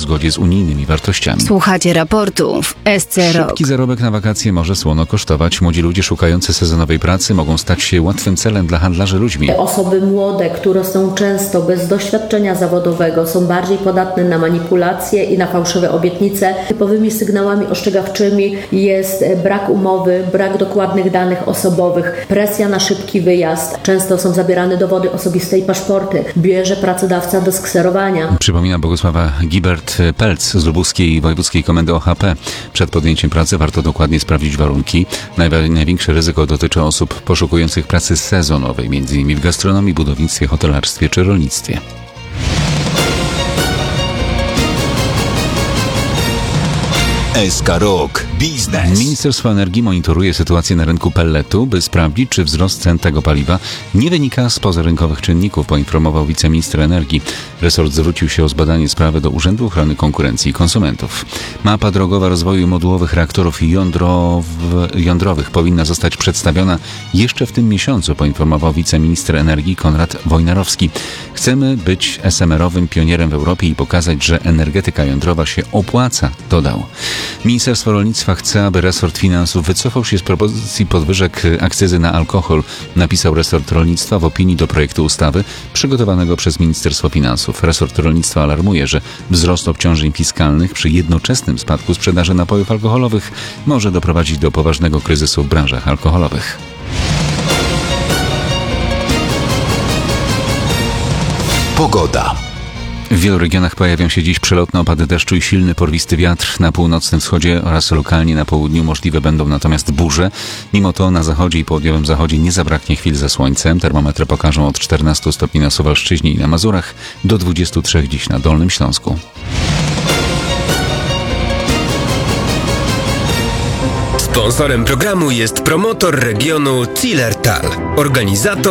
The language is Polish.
zgodzie z unijnymi wartościami. Słuchacie raportu w SC Rok. Szybki zarobek na wakacje może słono kosztować. Młodzi ludzie szukający sezonowej pracy mogą stać się łatwym celem dla handlarzy ludźmi. Osoby młode, które są często bez doświadczenia zawodowego, są bardziej podatne na manipulacje i na fałszywe obietnice. Typowymi sygnałami ostrzegawczymi jest brak umowy, brak dokładnych danych osobowych, presja na szybki wyjazd. Często są zabierane dowody osobiste i paszporty. Bierze pracodawca do skserowania. Przypomina Bogusława Gibert-Pelc z Lubuskiej Wojewódzkiej Komendy OHP. Przed podjęciem pracy warto dokładnie sprawdzić warunki. Największe ryzyko dotyczy osób poszukujących pracy sezonowej, m.in. w gastronomii, budownictwie, hotelarstwie czy rolnictwie. SK Rok Biznes. Ministerstwo Energii monitoruje sytuację na rynku pelletu, by sprawdzić, czy wzrost cen tego paliwa nie wynika z pozarynkowych czynników, poinformował wiceminister energii. Resort zwrócił się o zbadanie sprawy do Urzędu Ochrony Konkurencji i Konsumentów. Mapa drogowa rozwoju modułowych reaktorów jądrowych powinna zostać przedstawiona jeszcze w tym miesiącu, poinformował wiceminister energii Konrad Wojnarowski. Chcemy być SMR-owym pionierem w Europie i pokazać, że energetyka jądrowa się opłaca, dodał. Ministerstwo Rolnictwa chce, aby resort finansów wycofał się z propozycji podwyżek akcyzy na alkohol, napisał resort rolnictwa w opinii do projektu ustawy przygotowanego przez Ministerstwo Finansów. Resort rolnictwa alarmuje, że wzrost obciążeń fiskalnych przy jednoczesnym spadku sprzedaży napojów alkoholowych może doprowadzić do poważnego kryzysu w branżach alkoholowych. Pogoda. W wielu regionach pojawią się dziś przelotne opady deszczu i silny porwisty wiatr. Na północnym wschodzie oraz lokalnie na południu możliwe będą natomiast burze. Mimo to na zachodzie i południowym zachodzie nie zabraknie chwil ze słońcem. Termometry pokażą od 14 stopni na Suwalszczyźnie i na Mazurach do 23 dziś na Dolnym Śląsku. Sponsorem programu jest promotor regionu Zillertal. Organizator